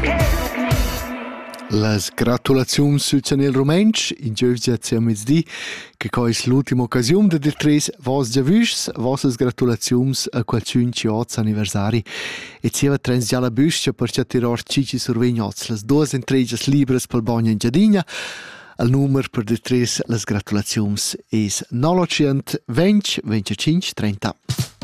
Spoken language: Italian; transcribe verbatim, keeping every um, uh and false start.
Las gratulaziuns sul Chanel Rumensch in giövgia a mezzdi che cois l'ultima occasiun de dir tres vos già vüs vossas gratulaziuns a qualcun ci oz anniversari e zieva trens già la büscia per c'è tiror cici survegnoz las duas entregas libres pel bagno in Giardina. Il numero per dir tres las gratulaziuns es nove otto zero zero venticinque trenta.